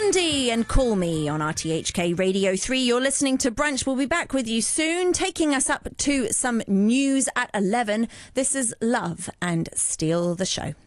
Blondie and Call Me on RTHK Radio 3. You're listening to Brunch. We'll be back with you soon, taking us up to some news at 11. This is Love and Steal the Show.